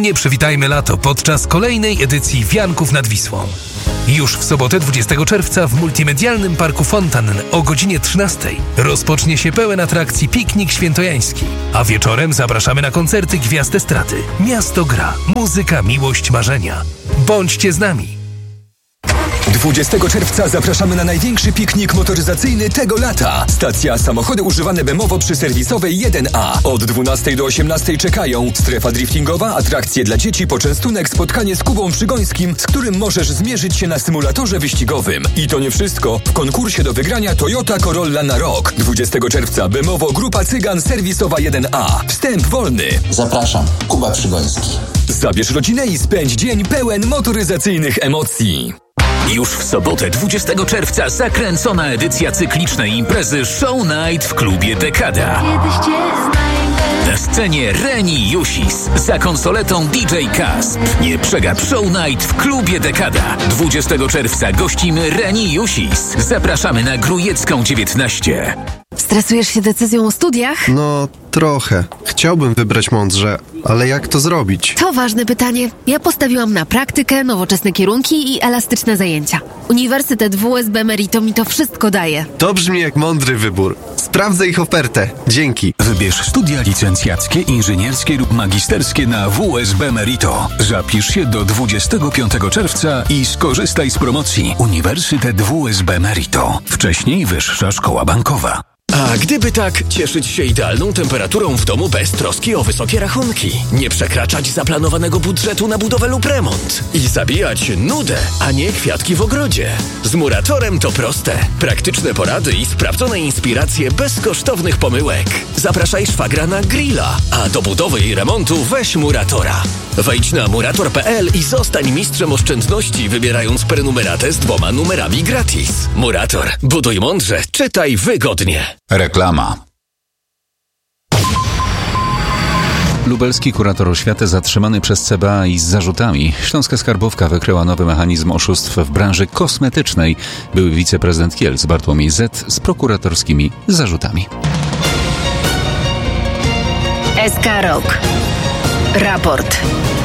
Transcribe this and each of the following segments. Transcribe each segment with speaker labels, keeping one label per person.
Speaker 1: Wspólnie przywitajmy lato podczas kolejnej edycji Wianków nad Wisłą. Już w sobotę 20 czerwca w Multimedialnym Parku Fontann o godzinie 13 rozpocznie się pełen atrakcji piknik świętojański, a wieczorem zapraszamy na koncerty gwiazd estrady. Miasto gra, muzyka, miłość, marzenia. Bądźcie z nami!
Speaker 2: 20 czerwca zapraszamy na największy piknik motoryzacyjny tego lata. Stacja Samochody używane Bemowo przy serwisowej 1A. Od 12 do 18 czekają strefa driftingowa, atrakcje dla dzieci, poczęstunek, spotkanie z Kubą Przygońskim, z którym możesz zmierzyć się na symulatorze wyścigowym. I to nie wszystko. W konkursie do wygrania Toyota Corolla na rok. 20 czerwca Bemowo Grupa Cygan serwisowa 1A. Wstęp wolny.
Speaker 3: Zapraszam, Kuba Przygoński.
Speaker 2: Zabierz rodzinę i spędź dzień pełen motoryzacyjnych emocji.
Speaker 4: Już w sobotę 20 czerwca zakręcona edycja cyklicznej imprezy Show Night w klubie Dekada. Na scenie Reni Jusis, za konsoletą DJ Kasp. Nie przegap Show Night w klubie Dekada. 20 czerwca gościmy Reni Jusis. Zapraszamy na Grujecką 19.
Speaker 5: Stresujesz się decyzją o studiach?
Speaker 6: No, trochę. Chciałbym wybrać mądrze, ale jak to zrobić?
Speaker 5: To ważne pytanie. Ja postawiłam na praktykę, nowoczesne kierunki i elastyczne zajęcia. Uniwersytet WSB Merito mi to wszystko daje.
Speaker 6: To brzmi jak mądry wybór. Sprawdzę ich ofertę. Dzięki.
Speaker 4: Wybierz studia licencjackie, inżynierskie lub magisterskie na WSB Merito. Zapisz się do 25 czerwca i skorzystaj z promocji Uniwersytet WSB Merito. Wcześniej Wyższa Szkoła Bankowa.
Speaker 7: A gdyby tak, cieszyć się idealną temperaturą w domu bez troski o wysokie rachunki, nie przekraczać zaplanowanego budżetu na budowę lub remont i zabijać nudę, a nie kwiatki w ogrodzie. Z Muratorem to proste. Praktyczne porady i sprawdzone inspiracje bez kosztownych pomyłek. Zapraszaj szwagra na grilla, a do budowy i remontu weź Muratora. Wejdź na murator.pl i zostań mistrzem oszczędności, wybierając prenumeratę z 2 numerami gratis. Murator. Buduj mądrze, czytaj wygodnie.
Speaker 4: Reklama. Lubelski kurator oświaty zatrzymany przez CBA i z zarzutami. Śląska Skarbówka wykryła nowy mechanizm oszustw w branży kosmetycznej. Były wiceprezydent Kielc Bartłomiej Z z prokuratorskimi zarzutami.
Speaker 5: SK Rok. Raport.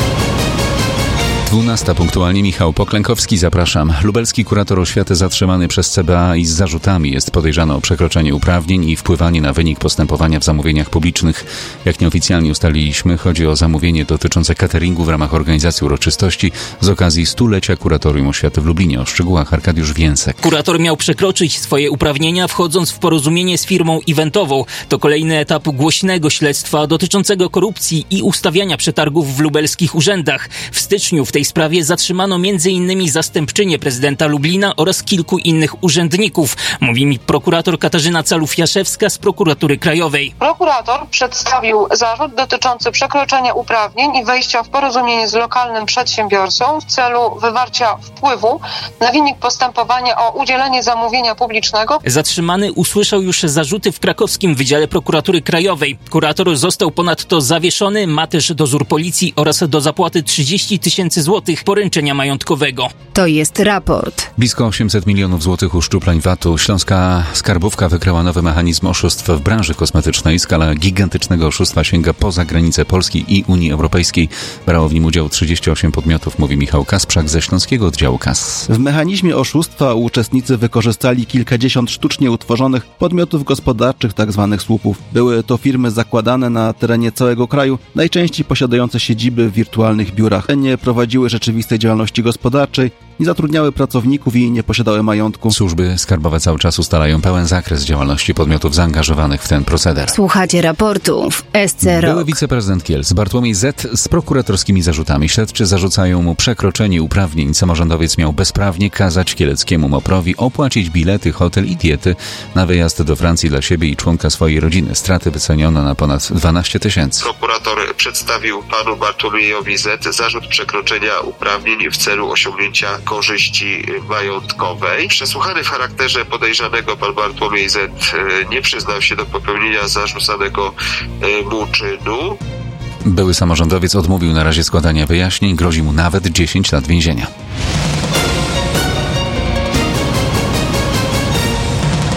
Speaker 4: 12 punktualnie. Michał Poklękowski, zapraszam. Lubelski kurator oświaty zatrzymany przez CBA i z zarzutami. Jest podejrzany o przekroczenie uprawnień i wpływanie na wynik postępowania w zamówieniach publicznych. Jak nieoficjalnie ustaliliśmy, chodzi o zamówienie dotyczące cateringu w ramach organizacji uroczystości z okazji 100-lecia Kuratorium Oświaty w Lublinie. O szczegółach Arkadiusz Więcek.
Speaker 8: Kurator miał przekroczyć swoje uprawnienia, wchodząc w porozumienie z firmą eventową. To kolejny etap głośnego śledztwa dotyczącego korupcji i ustawiania przetargów w lubelskich urzędach. W styczniu w tej sprawie zatrzymano m.in. zastępczynię prezydenta Lublina oraz kilku innych urzędników. Mówi mi prokurator Katarzyna Calów-Jaszewska z Prokuratury Krajowej.
Speaker 9: Prokurator przedstawił zarzut dotyczący przekroczenia uprawnień i wejścia w porozumienie z lokalnym przedsiębiorcą w celu wywarcia wpływu na wynik postępowania o udzielenie zamówienia publicznego.
Speaker 8: Zatrzymany usłyszał już zarzuty w krakowskim Wydziale Prokuratury Krajowej. Kurator został ponadto zawieszony, ma też dozór policji oraz do zapłaty 30 000 złotych poręczenia majątkowego.
Speaker 5: To jest raport.
Speaker 4: Blisko 800 milionów złotych uszczuplań VAT-u. Śląska Skarbówka wykryła nowy mechanizm oszustw w branży kosmetycznej. Skala gigantycznego oszustwa sięga poza granice Polski i Unii Europejskiej. Brało w nim udział 38 podmiotów, mówi Michał Kasprzak ze Śląskiego Oddziału KAS.
Speaker 10: W mechanizmie oszustwa uczestnicy wykorzystali kilkadziesiąt sztucznie utworzonych podmiotów gospodarczych, tzw. słupów. Były to firmy zakładane na terenie całego kraju, najczęściej posiadające siedziby w wirtualnych biurach. Nie prowadziły rzeczywistej działalności gospodarczej, nie zatrudniały pracowników i nie posiadały majątku.
Speaker 4: Służby skarbowe cały czas ustalają pełen zakres działalności podmiotów zaangażowanych w ten proceder.
Speaker 5: Słuchacie raportu w SC Rok.
Speaker 4: Były wiceprezydent Kielc Bartłomiej Z z prokuratorskimi zarzutami. Śledczy zarzucają mu przekroczenie uprawnień. Samorządowiec miał bezprawnie kazać kieleckiemu MOPR-owi opłacić bilety, hotel i diety na wyjazd do Francji dla siebie i członka swojej rodziny. Straty wyceniono na ponad 12 000.
Speaker 11: Prokurator przedstawił panu Bartłomiejowi Z zarzut przekroczenia uprawnień w celu osiągnięcia korzyści majątkowej. Przesłuchany w charakterze podejrzanego pan Bartłomiej Z nie przyznał się do popełnienia zarzucanego mu czynu.
Speaker 4: Były samorządowiec odmówił na razie składania wyjaśnień, grozi mu nawet 10 lat więzienia.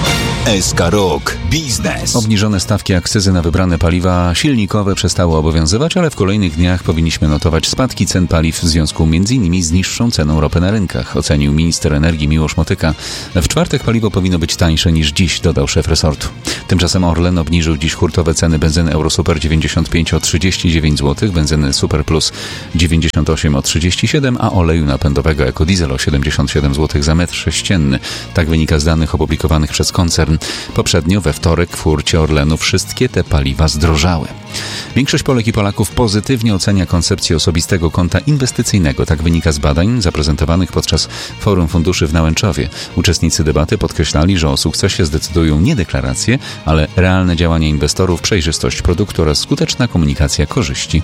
Speaker 12: SK Rok. Biznes.
Speaker 13: Obniżone stawki akcyzy na wybrane paliwa silnikowe przestały obowiązywać, ale w kolejnych dniach powinniśmy notować spadki cen paliw w związku m.in. z niższą ceną ropy na rynkach, ocenił minister energii Miłosz Motyka. W czwartek paliwo powinno być tańsze niż dziś, dodał szef resortu. Tymczasem Orlen obniżył dziś hurtowe ceny benzyny Eurosuper 95 o 39 zł, benzyny Super Plus 98 o 37, a oleju napędowego ekodiesel o 77 zł za metr sześcienny. Tak wynika z danych opublikowanych przez koncern. Poprzednio we wtorek w hurcie Orlenu wszystkie te paliwa zdrożały. Większość Polek i Polaków pozytywnie ocenia koncepcję osobistego konta inwestycyjnego. Tak wynika z badań zaprezentowanych podczas Forum Funduszy w Nałęczowie. Uczestnicy debaty podkreślali, że o sukcesie zdecydują nie deklaracje, ale realne działania inwestorów, przejrzystość produktu oraz skuteczna komunikacja korzyści.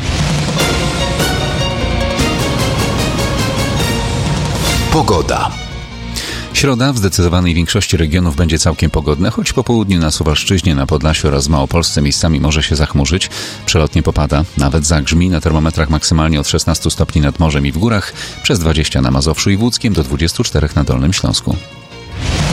Speaker 12: Pogoda.
Speaker 13: Środa w zdecydowanej większości regionów będzie całkiem pogodna, choć po południu na Suwalszczyźnie, na Podlasiu oraz w Małopolsce miejscami może się zachmurzyć. Przelotnie popada, nawet zagrzmi, na termometrach maksymalnie od 16 stopni nad morzem i w górach, przez 20 na Mazowszu i w Łódzkiem, do 24 na Dolnym Śląsku.